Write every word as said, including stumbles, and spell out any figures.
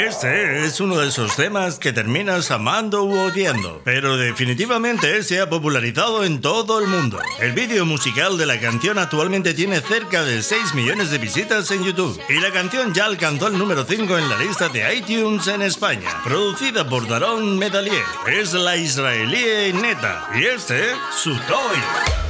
Este es uno de esos temas que terminas amando u odiando, pero definitivamente se ha popularizado en todo el mundo. El vídeo musical de la canción actualmente tiene cerca de seis millones de visitas en YouTube y la canción ya alcanzó el número cinco en la lista de iTunes en España. Producida por Daron Medalier, es la israelí Neta y este, su toy.